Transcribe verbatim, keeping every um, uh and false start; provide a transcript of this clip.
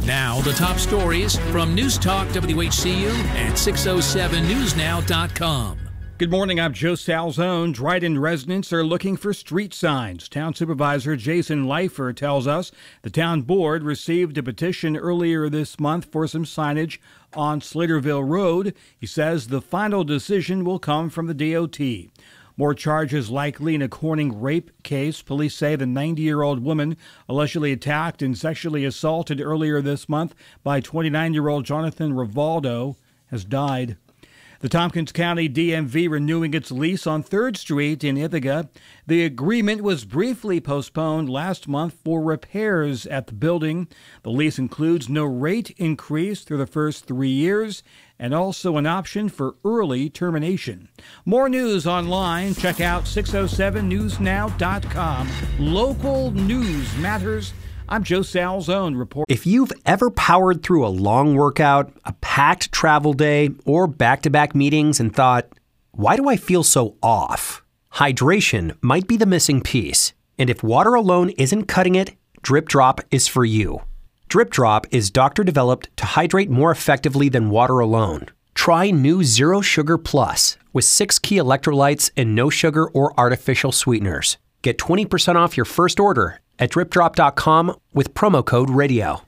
Now, the top stories from News Talk W H C U and six oh seven news now dot com. Good morning, I'm Joe Salzone. Dryden residents are looking for street signs. Town Supervisor Jason Leifer tells us the town board received a petition earlier this month for some signage on Slaterville Road. He says the final decision will come from the D O T. More charges likely in a Corning rape case. Police say the ninety-year-old woman allegedly attacked and sexually assaulted earlier this month by twenty-nine-year-old Jonathan Rivaldo has died. The Tompkins County D M V renewing its lease on third Street in Ithaca. The agreement was briefly postponed last month for repairs at the building. The lease includes no rate increase through the first three years and also an option for early termination. More news online. Check out six oh seven news now dot com. Local news matters. I'm Joe Salzone reporting. If you've ever powered through a long workout, a packed travel day, or back-to-back meetings and thought, why do I feel so off? Hydration might be the missing piece. And if water alone isn't cutting it, Drip Drop is for you. Drip Drop is doctor-developed to hydrate more effectively than water alone. Try new Zero Sugar Plus with six key electrolytes and no sugar or artificial sweeteners. Get twenty percent off your first order at drip drop dot com with promo code radio.